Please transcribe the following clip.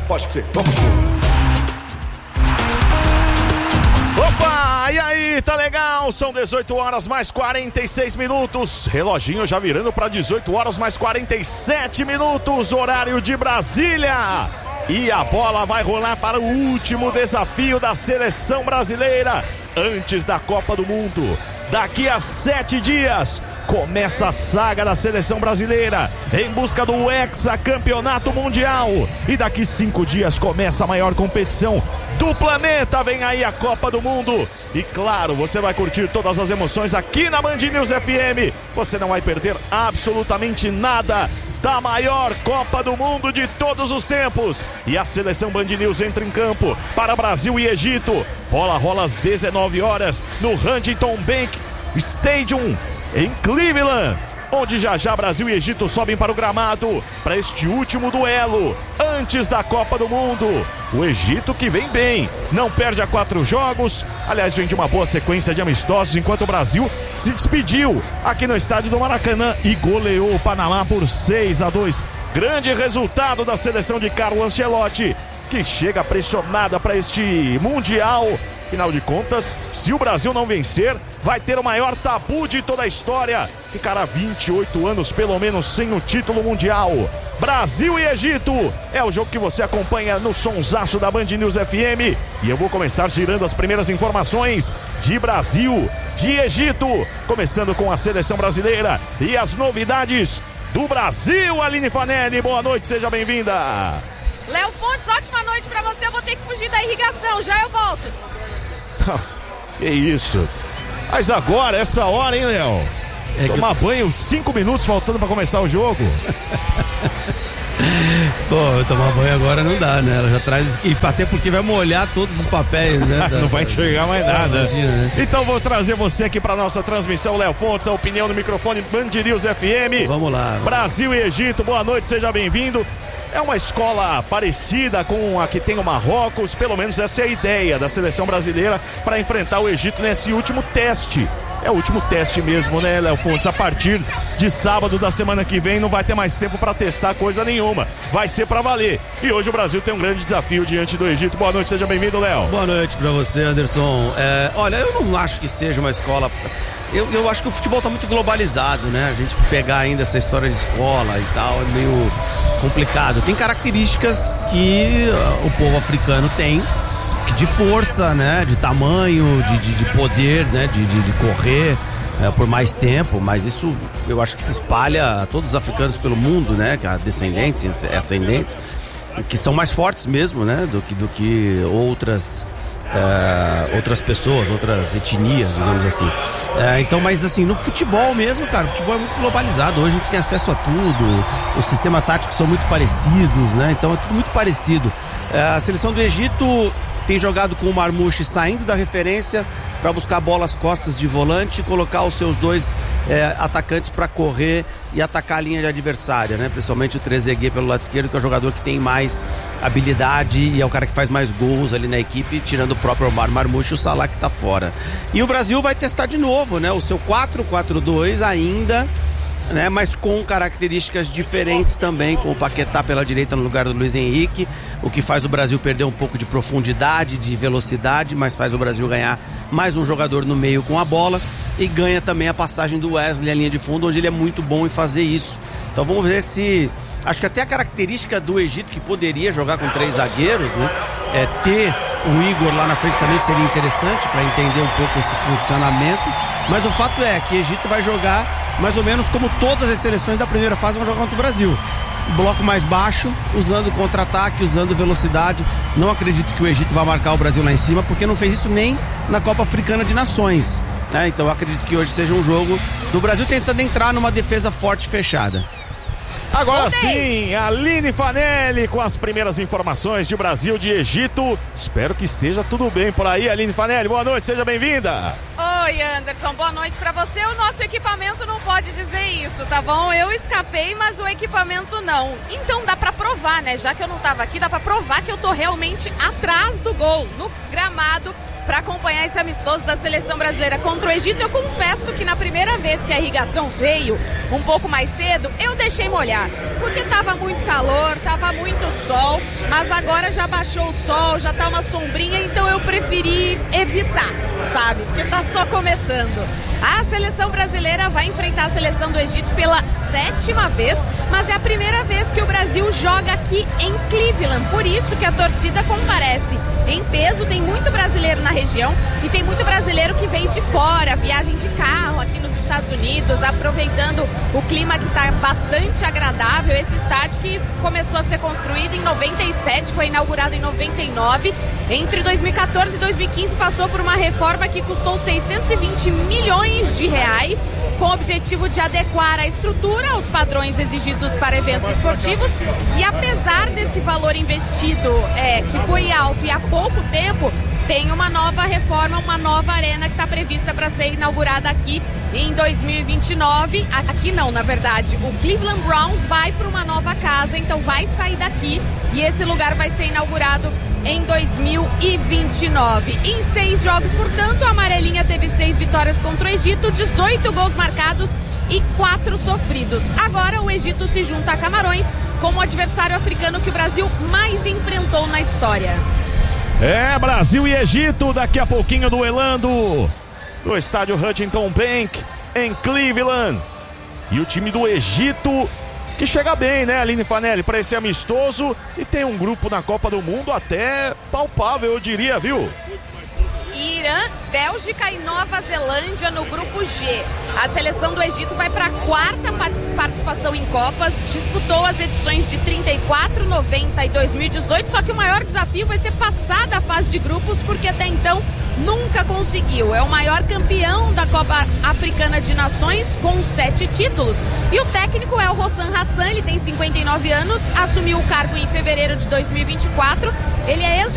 Pode crer, vamos junto. Opa, e aí, tá legal? São 18 horas mais 46 minutos. Reloginho já virando para 18 horas mais 47 minutos, horário de Brasília. E a bola vai rolar para o último desafio da seleção brasileira antes da Copa do Mundo. Daqui a 7 dias começa a saga da seleção brasileira em busca do hexacampeonato mundial. E daqui 5 dias começa a maior competição do planeta. Vem aí a Copa do Mundo. E claro, você vai curtir todas as emoções aqui na Band News FM. Você não vai perder absolutamente nada da maior Copa do Mundo de todos os tempos. E a seleção Band News entra em campo para Brasil e Egito. Bola rola às 19 horas no Huntington Bank Stadium em Cleveland, onde já Brasil e Egito sobem para o gramado para este último duelo antes da Copa do Mundo. O Egito que vem bem, não perde a 4 jogos, aliás vem de uma boa sequência de amistosos, enquanto o Brasil se despediu aqui no estádio do Maracanã e goleou o Panamá por 6-2. Grande resultado da seleção de Carlo Ancelotti, que chega pressionada para este Mundial. Afinal de contas, se o Brasil não vencer, vai ter o maior tabu de toda a história. Ficará 28 anos pelo menos sem o título mundial. Brasil e Egito é o jogo que você acompanha no sonsaço da Band News FM. E eu vou começar girando as primeiras informações de Brasil, de Egito, começando com a seleção brasileira e as novidades do Brasil. Aline Fanelli, boa noite, seja bem-vinda. Léo Fontes, ótima noite pra você. Eu vou ter que fugir da irrigação, já eu volto. Que isso? Mas agora, essa hora, hein, Léo? Tomar banho 5 minutos faltando pra começar o jogo. Pô, tomar banho agora não dá, né? Ela já traz. E até porque vai molhar todos os papéis, né? Não vai enxergar mais nada. Né? Então vou trazer você aqui pra nossa transmissão, Léo Fontes, a opinião no microfone Band News FM. Vamos lá. Brasil e Egito, boa noite, seja bem-vindo. É uma escola parecida com a que tem o Marrocos, pelo menos essa é a ideia da seleção brasileira para enfrentar o Egito nesse último teste. É o último teste mesmo, né, Léo Fontes? A partir de sábado da semana que vem não vai ter mais tempo para testar coisa nenhuma. Vai ser para valer. E hoje o Brasil tem um grande desafio diante do Egito. Boa noite, seja bem-vindo, Léo. Boa noite para você, Anderson. Olha, eu não acho que seja uma escola... Eu acho que o futebol tá muito globalizado, né? A gente pegar ainda essa história de escola e tal é meio complicado. Tem características que o povo africano tem, de força, né? De tamanho, de poder, né? De correr por mais tempo, mas isso eu acho que se espalha a todos os africanos pelo mundo, né? Descendentes e ascendentes, que são mais fortes mesmo, né? Do que outras pessoas, outras etnias, digamos assim. Então, mas assim, no futebol mesmo, cara, o futebol é muito globalizado. Hoje a gente tem acesso a tudo, os sistemas táticos são muito parecidos, né? Então é tudo muito parecido. A seleção do Egito tem jogado com o Marmouche saindo da referência para buscar bolas costas de volante e colocar os seus dois atacantes para correr e atacar a linha de adversária, né? Principalmente o Trezeguet pelo lado esquerdo, que é o jogador que tem mais habilidade e é o cara que faz mais gols ali na equipe, tirando o próprio Omar Marmouche e o Salah, que tá fora. E o Brasil vai testar de novo, né? O seu 4-4-2 ainda, né? Mas com características diferentes também, com o Paquetá pela direita no lugar do Luiz Henrique, o que faz o Brasil perder um pouco de profundidade, de velocidade, mas faz o Brasil ganhar mais um jogador no meio com a bola e ganha também a passagem do Wesley, a linha de fundo, onde ele é muito bom em fazer isso. Então vamos ver se... Acho que até a característica do Egito, que poderia jogar com 3 zagueiros, né? Ter o Igor lá na frente também seria interessante para entender um pouco esse funcionamento. Mas o fato é que o Egito vai jogar mais ou menos como todas as seleções da primeira fase vão jogar contra o Brasil. Bloco mais baixo, usando contra-ataque, usando velocidade. Não acredito que o Egito vai marcar o Brasil lá em cima, porque não fez isso nem na Copa Africana de Nações, né? Então eu acredito que hoje seja um jogo do Brasil tentando entrar numa defesa forte e fechada. Agora sim, Aline Fanelli com as primeiras informações de Brasil, de Egito. Espero que esteja tudo bem por aí, Aline Fanelli. Boa noite, seja bem-vinda. Oi, Anderson, boa noite pra você. O nosso equipamento não pode dizer isso, tá bom? Eu escapei, mas o equipamento não. Então dá pra provar, né? Já que eu não tava aqui, dá pra provar que eu tô realmente atrás do gol, no gramado, para acompanhar esse amistoso da seleção brasileira contra o Egito. Eu confesso que na primeira vez que a irrigação veio, um pouco mais cedo, eu deixei molhar, porque tava muito calor, tava muito sol, mas agora já baixou o sol, já tá uma sombrinha, então eu preferi evitar, sabe? Porque tá só começando. A seleção brasileira vai enfrentar a seleção do Egito pela 7ª vez, mas é a primeira vez que o Brasil joga aqui em Cleveland, por isso que a torcida comparece em peso. Tem muito brasileiro na região e tem muito brasileiro que vem de fora, viagem de carro aqui nos Estados Unidos, aproveitando o clima que está bastante agradável. Esse estádio que começou a ser construído em 97, foi inaugurado em 99. Entre 2014 e 2015 passou por uma reforma que custou 620 milhões de reais, com o objetivo de adequar a estrutura aos padrões exigidos para eventos esportivos. E apesar desse valor investido, que foi alto e há pouco tempo, tem uma nova reforma, uma nova arena que está prevista para ser inaugurada aqui em 2029. Aqui não, na verdade. O Cleveland Browns vai para uma nova casa, então vai sair daqui e esse lugar vai ser inaugurado em 2029. Em 6 jogos, portanto, a amarelinha teve 6 vitórias contra o Egito, 18 gols marcados e 4 sofridos. Agora o Egito se junta a Camarões como o adversário africano que o Brasil mais enfrentou na história. Brasil e Egito, daqui a pouquinho duelando no estádio Huntington Bank, em Cleveland. E o time do Egito, que chega bem, né, Aline Fanelli, para esse amistoso, e tem um grupo na Copa do Mundo até palpável, eu diria, viu? Irã, Bélgica e Nova Zelândia no grupo G. A seleção do Egito vai para a 4ª participação em Copas, disputou as edições de 34, 90 e 2018, só que o maior desafio vai ser passar da fase de grupos, porque até então nunca conseguiu. É o maior campeão da Copa Africana de Nações, com 7 títulos. E o técnico é o Hossam Hassan, ele tem 59 anos, assumiu o cargo em fevereiro de 2024. Ele é ex